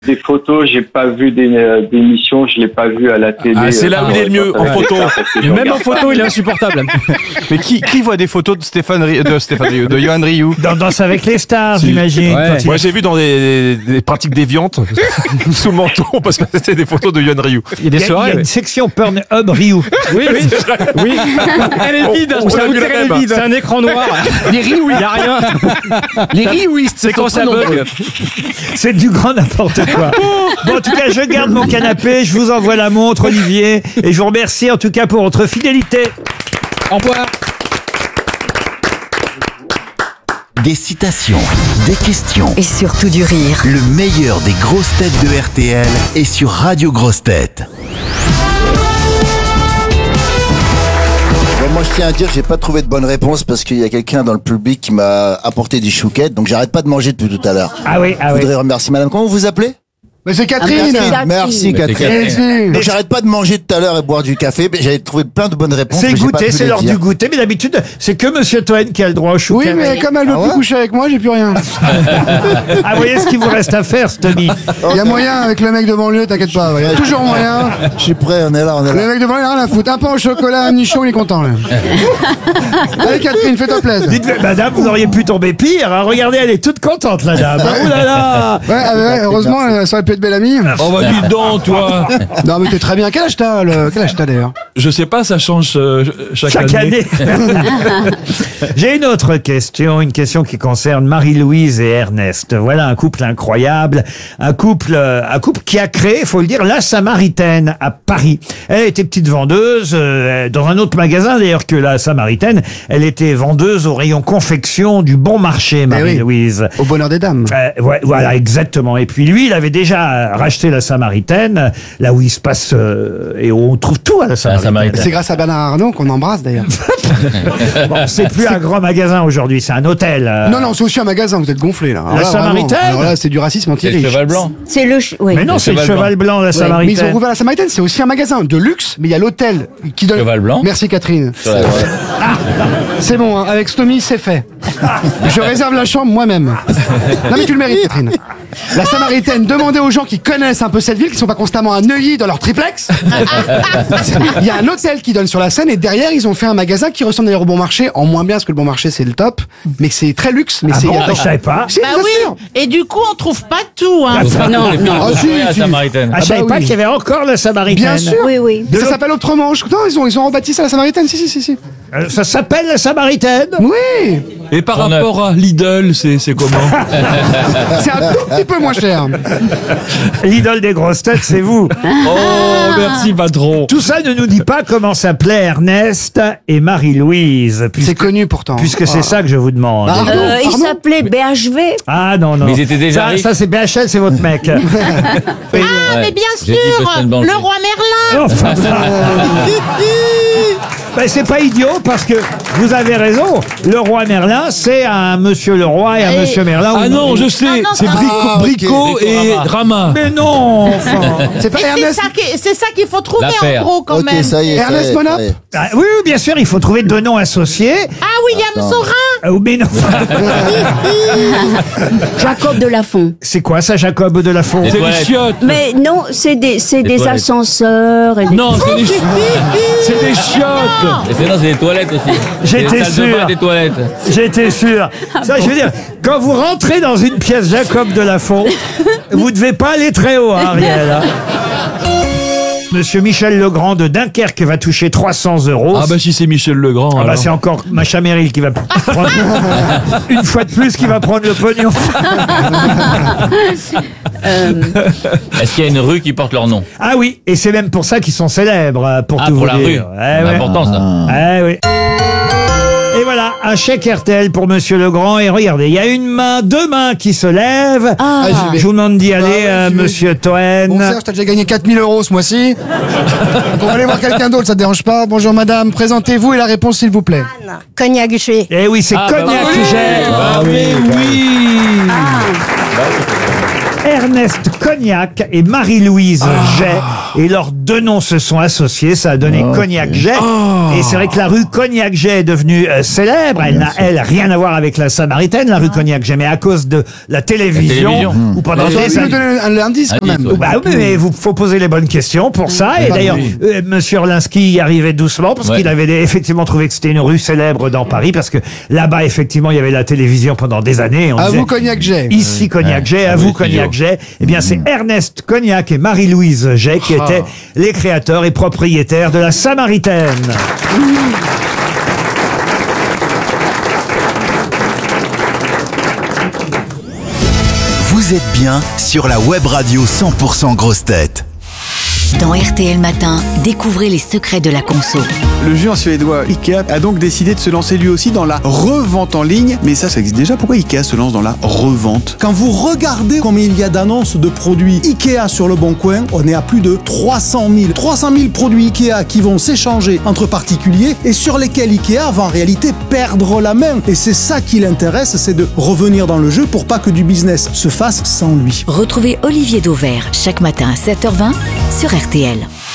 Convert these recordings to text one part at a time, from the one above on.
des photos, j'ai pas vu d'émissions, je l'ai pas vu à la télé. Ah, c'est là où il est le mieux, en photo. Même en photo, il est insupportable. Mais qui voit des photos de Yoann Ryu? Dans Danse avec les stars, j'imagine. Ouais. quand il- Moi, j'ai vu dans des pratiques déviantes, sous le menton, parce que c'était des photos de Yoann Ryu. Il y a des Il y a soirées. une section Pornhub Rio. Oui, oui. Oui. Elle est vide. On a vu la Elle est même. vide. C'est un écran noir. Les Ryu, Il n'y a rien. les Ryuistes, C'est quand ça bug. C'est du grand n'importe quoi. Bon, en tout cas, je garde mon canapé, je vous envoie la montre, Olivier, et je vous remercie en tout cas pour votre fidélité. Au revoir. Des citations, des questions. Et surtout du rire. Le meilleur des grosses têtes de RTL est sur Radio Grosses Têtes. Bon, moi, je tiens à dire que j'ai pas trouvé de bonne réponse parce qu'il y a quelqu'un dans le public qui m'a apporté des chouquettes, donc j'arrête pas de manger depuis tout à l'heure. Ah oui, ah Je oui. voudrais remercier madame. Comment vous vous appelez? Mais c'est Catherine. Merci Catherine. Donc j'arrête pas de manger tout à l'heure et boire du café, mais j'avais trouvé plein de bonnes réponses. C'est mais j'ai pas goûter, pu c'est les l'heure dire. du goûter, mais d'habitude, c'est que Monsieur Toen qui a le droit au Oui, chouquet. mais comme elle veut plus coucher avec moi, j'ai plus rien. Ah, vous voyez ce qu'il vous reste à faire, Stomy. Il y a moyen avec le mec de banlieue, t'inquiète pas. Il y a toujours moyen. Je suis prêt, on est là. Le mec de banlieue, il a rien à foutre. Un pain au chocolat, un nichon, il est content, là. Allez, Catherine, fais-toi plaisir. Dites, madame, vous auriez pu tomber pire. Hein. Regardez, elle est toute contente, la dame. Oh là là. Ouais, heureusement, ça aurait pu être belle amie. Oh, bah, dis donc, toi. Non, mais t'es très bien. Quel âge t'as, d'ailleurs? Je sais pas, ça change Chaque année. J'ai une autre question, une question qui concerne Marie-Louise et Ernest. Voilà un couple incroyable, un couple qui a créé, il faut le dire, la Samaritaine à Paris. Elle était petite vendeuse dans un autre magasin d'ailleurs que la Samaritaine. Elle était vendeuse au rayon confection du Bon Marché, Marie-Louise. Au bonheur des dames. Ouais, voilà, exactement. Et puis lui, il avait déjà racheté la Samaritaine, là où il se passe et où on trouve tout à la Samaritaine. C'est grâce à Bernard Arnault qu'on embrasse d'ailleurs. Bon, c'est plus un grand magasin aujourd'hui, c'est un hôtel. Non, c'est aussi un magasin, vous êtes gonflé là. Alors La là, Samaritaine vraiment, alors là, c'est du racisme anti-riche. Blanc. C'est le... Oui. Mais non, c'est le cheval blanc, la Mais Samaritaine. ils ont rouvert la Samaritaine, c'est aussi un magasin de luxe, mais il y a l'hôtel qui donne. Cheval blanc. Merci Catherine. C'est bon, hein, avec Stomy, c'est fait. Je réserve la chambre moi-même. Non mais tu le mérites, Catherine. La Samaritaine, demandez aux gens qui connaissent un peu cette ville, qui sont pas constamment à Neuilly dans leur triplex. Il y a un hôtel qui donne sur la Seine et derrière ils ont fait un magasin qui ressemble d'ailleurs au Bon Marché, en moins bien parce que le Bon Marché c'est le top, mais c'est très luxe. Mais Ah c'est bon, je savais pas. Si, Bah bien oui, sûr. et du coup on trouve pas tout. Hein. Non, non. Ah, si, si. Ah, je savais bah pas oui. qu'il y avait encore la Samaritaine. Bien sûr. Oui, oui. Ça s'appelle autrement. Non, ils ont rebâti ça la Samaritaine. Si. Ça s'appelle la Samaritaine. Oui. Et par rapport à Lidl, c'est comment? C'est un tout petit peu moins cher. L'idole des grosses têtes, c'est vous. Oh, merci, patron. Tout ça ne nous dit pas comment s'appelaient Ernest et Marie-Louise. C'est connu pourtant. Puisque c'est ça que je vous demande. Ah. Il Pardon s'appelait BHV. Ah non. Mais ils étaient déjà riches. Ça c'est BHL, c'est votre mec. Ah mais bien J'ai dit sûr, Boston Bank. le roi Merlin. Enfin, ben, c'est pas idiot parce que vous avez raison. Le roi Merlin, c'est un monsieur le roi et un monsieur Merlin. Ah non, je sais, non, c'est non. Brico et Rama. Mais non, enfin. C'est pas Et Ernest. c'est ça qu'il faut trouver La en paire. gros quand Ok, même. ça y est. Ernest ça y est, Monop ça y est. Ah, oui, bien sûr, il faut trouver deux noms associés. Ah William Saurin. Mais non. Jacob de Lafont. C'est quoi ça, Jacob de Lafont? C'est les chiottes. Mais non, c'est des toilettes. ascenseurs. Et des... Non, c'est des chiottes. Et c'est des toilettes aussi. J'étais Des salles de sûr. bain, des toilettes. J'étais sûr. Ça, je veux dire, quand vous rentrez dans une pièce Jacob de Lafont, vous devez pas aller très haut, hein, Ariel. Hein. Monsieur Michel Legrand de Dunkerque va toucher 300 €. Ah bah si c'est Michel Legrand. Ah bah alors. c'est encore Macha Merrill qui va prendre une fois de plus qui va prendre le pognon. Est-ce qu'il y a une rue qui porte leur nom? Ah oui, et c'est même pour ça qu'ils sont célèbres, pour Ah, tout pour vous la dire. rue. Eh C'est ouais. important ça. Eh oui. Et voilà, un chèque RTL pour Monsieur Legrand. Et regardez, il y a une main, deux mains qui se lèvent. Ah. j'y vais. Je vous demande d'y aller, ouais, j'y vais. Monsieur Toen. Bon Serge, t'as déjà gagné 4000 € ce mois-ci. Donc on va aller voir quelqu'un d'autre, ça te dérange pas. Bonjour madame, présentez-vous et la réponse s'il vous plaît. Cognac G. Eh oui, c'est Ah, bah Cognac oui. Gel. Ah oui. Ernest Cognac et Marie-Louise Jay Et leurs deux noms se sont associés, ça a donné Cognac-Jet. Et c'est vrai que la rue Cognac-Jet est devenue célèbre. Elle n'a, elle, rien à voir avec la Samaritaine, la rue Cognac-Jet, mais à cause de la télévision. Ou pendant J'aurais des pu nous années. donner un indice quand même. Bah oui, mais il faut poser les bonnes questions pour ça. Et d'ailleurs, Monsieur Orlinski y arrivait doucement parce qu'il avait effectivement trouvé que c'était une rue célèbre dans Paris parce que là-bas, effectivement, il y avait la télévision pendant des années. On À disait, vous, Cognac-Jet. ici Cognac-Jet, à vous Cognac-Jet. Eh bien, c'est Ernest Cognac et Marie-Louise Jet qui étaient les créateurs et propriétaires de la Samaritaine. Vous êtes bien sur la web radio 100% Grosses Têtes. Dans RTL Matin, découvrez les secrets de la conso. Le géant suédois Ikea a donc décidé de se lancer lui aussi dans la revente en ligne. Mais ça existe déjà. Pourquoi Ikea se lance dans la revente? Quand vous regardez combien il y a d'annonces de produits Ikea sur le Bon Coin, on est à plus de 300 000. 300 000 produits Ikea qui vont s'échanger entre particuliers et sur lesquels Ikea va en réalité perdre la main. Et c'est ça qui l'intéresse, c'est de revenir dans le jeu pour pas que du business se fasse sans lui. Retrouvez Olivier Dauvert chaque matin à 7h20 sur RTL.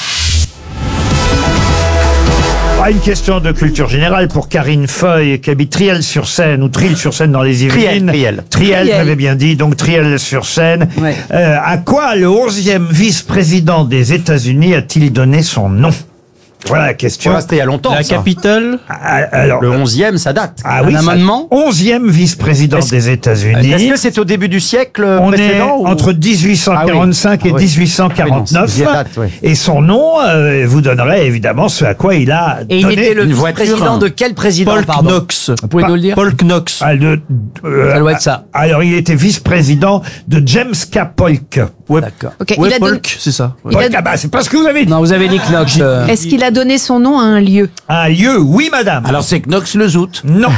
Une question de culture générale pour Karine Feuille, qui habite Triel-sur-Seine, ou Trile-sur-Seine dans les Yvelines. Triel, j'avais bien dit, donc Triel-sur-Seine. Ouais. À quoi le 11e vice-président des États-Unis a-t-il donné son nom? Voilà la question. Voilà, c'était il y a longtemps. La capitale. Alors, le 11e, ça date. Ah oui, un amendement. 11e vice-président des États-Unis. Est-ce que c'est au début du siècle On est précédent ou... entre 1845 et 1849. Oui, date, oui. Et son nom vous donnerait évidemment ce à quoi il a Et il donné était le président de quel président, Paul pardon? Knox. Vous pouvez nous le dire? Paul Knox. Ça doit être ça. Alors, il était vice-président de James K. Polk. Ouais. D'accord. Ok, Ouais, il a donné- Polk, c'est ça. Ouais. Polk, ah bah, c'est pas ce que vous avez dit. Non, vous avez dit Knox. Est-ce qu'il a donné son nom à un lieu? Un lieu, oui, madame. Alors c'est Knox le Zout. Non.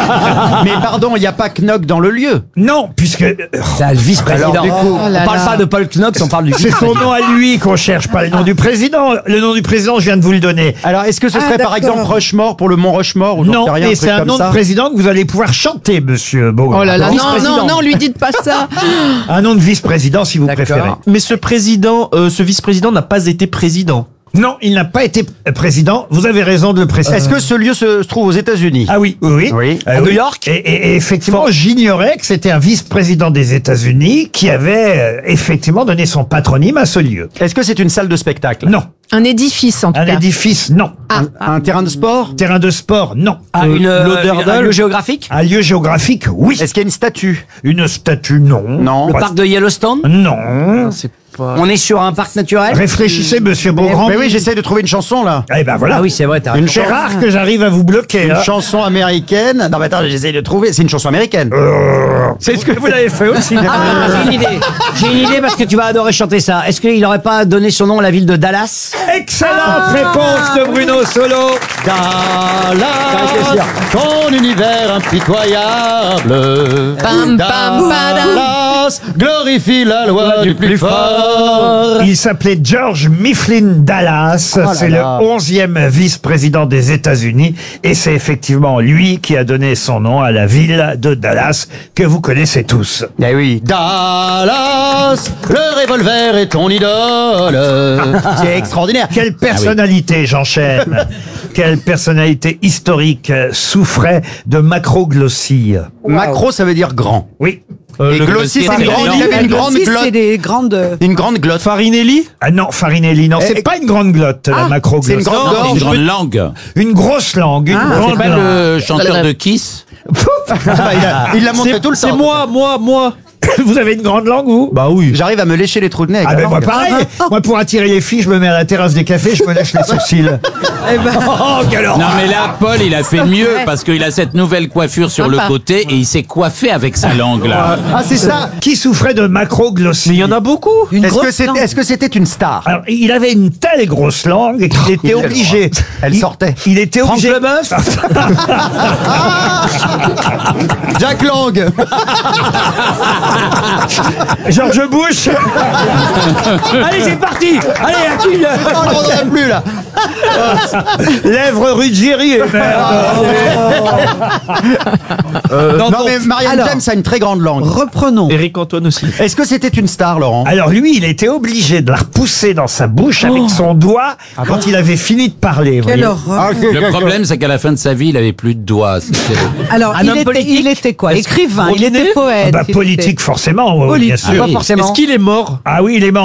Mais pardon, il n'y a pas Knox dans le lieu. Non, puisque C'est le vice-président. Alors, du coup, Oh là On parle là. pas de Paul Knox, on parle du c'est son nom à lui qu'on cherche, pas le nom du président. Le nom du président, je viens de vous le donner. Alors, est-ce que ce serait par d'accord. exemple Rushmore pour le Mont Rushmore ou j'en Non, sais rien, mais truc c'est un comme nom de ça président que vous allez pouvoir chanter, monsieur Beaugrand. Oh là là, non, Vice-président. non, non, lui dites pas ça. Un nom de vice-président, si vous préférez. Mais ce vice-président n'a pas été président. Non, il n'a pas été président. Vous avez raison de le préciser. Est-ce que ce lieu se trouve aux États-Unis? Ah oui, oui. Oui. À New York. Et effectivement, j'ignorais que c'était un vice-président des États-Unis qui avait effectivement donné son patronyme à ce lieu. Est-ce que c'est une salle de spectacle? Non. Un édifice, en tout Un cas. édifice, non. Un terrain de sport? Terrain de sport, non. un Lauderdale. lieu géographique. Un lieu géographique, oui. Est-ce qu'il y a une statue? Une statue, non. Non. Le parc de Yellowstone. Non. On est sur un parc naturel. Réfléchissez, monsieur Beaugrand. Mais oui, j'essaie de trouver une chanson là. Eh ben voilà. Ah oui, c'est vrai, t'as raison. C'est rare que j'arrive à vous bloquer. Une hein. chanson américaine. Non, mais attends, j'essaie de trouver. C'est une chanson américaine. C'est ce que vous l'avez fait aussi. Ah, j'ai une idée. J'ai une idée parce que tu vas adorer chanter ça. Est-ce qu'il n'aurait pas donné son nom à la ville de Dallas? Excellente réponse de Bruno Solo. Dallas, ton univers impitoyable. Pam, pam, padam. Dallas, glorifie la loi du plus fort. Il s'appelait George Mifflin Dallas. Oh là C'est là. le 11e vice-président des États-Unis. Et c'est effectivement lui qui a donné son nom à la ville de Dallas que vous connaissez tous. Eh oui. Dallas, le revolver est ton idole. C'est extraordinaire. Quelle personnalité, j'enchaîne. Quelle personnalité historique souffrait de macroglossie. Macro, ça veut dire grand. Oui. Et glossie, c'est une grande, il avait une grande C'est glotte. des grandes... Une grande glotte. Farinelli. Ah non, Farinelli, non, c'est pas une grande glotte, la macroglossie. c'est une grande C'est une grande langue. Une grosse langue, une grande C'est pas langue. le chanteur de Kiss. Il l'a montré tout le temps. C'est moi. Vous avez une grande langue, vous? Bah oui. J'arrive à me lécher les trous de nez avec Ah la ben moi langue. pareil, moi pour attirer les filles, je me mets à la terrasse des cafés, je me lèche les sourcils. Oh, quelle horreur. Non mais là, Paul, il a fait mieux parce qu'il a cette nouvelle coiffure sur le Sympa. côté et il s'est coiffé avec sa langue là. Ah, c'est ça. Qui souffrait de macroglossie? Mais il y en a beaucoup. Est-ce que c'était une star? Alors, il avait une telle grosse langue qu'il était obligé. Elle sortait. Il était Franck obligé. Leboeuf. Jack Lang. George Bush. Allez, c'est parti. Allez, accule. On ne rendrait plus là. Lèvres Ruggieri et merde. Non, mais Marianne Alors. James a une très grande langue. Reprenons. Éric Antoine aussi. Est-ce que c'était une star, Laurent? Alors lui, il était obligé de la repousser dans sa bouche avec son doigt quand il avait fini de parler. vous Quelle voyez. horreur. Le problème, c'est qu'à la fin de sa vie, il avait plus de doigts. Alors, Un homme politique. il était quoi? Écrivain, il était poète. Ah bah, il politique, était- forcément, oui, bien Politique. sûr. Pas forcément. Est-ce qu'il est mort? Ah oui, il est mort